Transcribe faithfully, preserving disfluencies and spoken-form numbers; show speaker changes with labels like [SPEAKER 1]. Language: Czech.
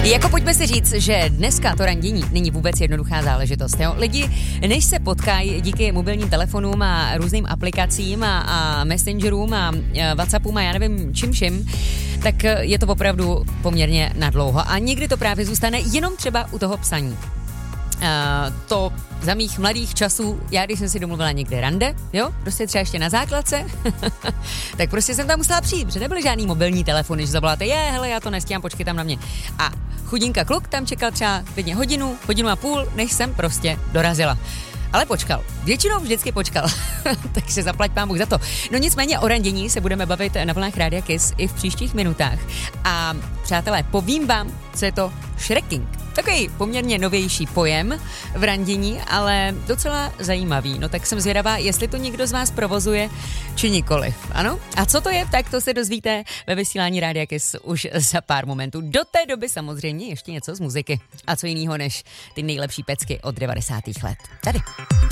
[SPEAKER 1] Jako pojďme si říct, že dneska to randění není vůbec jednoduchá záležitost. Jo? Lidi, než se potkají díky mobilním telefonům a různým aplikacím a, a messengerům a, a Whatsappům a já nevím čím všim, tak je to opravdu poměrně nadlouho. A někdy to právě zůstane jenom třeba u toho psaní. Uh, to za mých mladých časů, já když jsem si domluvila někde rande, jo, prostě třeba ještě na základce, tak prostě jsem tam musela přijít, protože nebyly žádný mobilní telefony, že zavoláte, je, hele, já to nestíhám, počkej tam na mě. A chudinka kluk tam čekal třeba klidně hodinu, hodinu a půl, než jsem prostě dorazila. Ale počkal. Většinou vždycky počkal. Takže zaplať pán Bůh za to. No nicméně o randění se budeme bavit na vlnách Rádia Kiss i v příštích minutách. A přátelé, povím vám, co je to shrekking. Takový poměrně novější pojem v randění, ale docela zajímavý. No tak jsem zvědavá, jestli to někdo z vás provozuje, či nikoliv. Ano? A co to je, tak to se dozvíte ve vysílání Rádia Kiss už za pár momentů. Do té doby samozřejmě ještě něco z muziky. A co jiného než ty nejlepší pecky od devadesátých let. Tady.